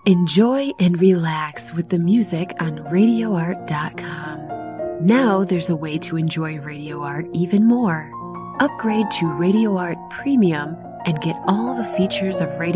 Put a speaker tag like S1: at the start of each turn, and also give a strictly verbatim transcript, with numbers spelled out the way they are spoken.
S1: Enjoy and relax with the music on radio art dot com. Now there's a way to enjoy Radio Art even more. Upgrade to Radio Art Premium and get all the features of Radio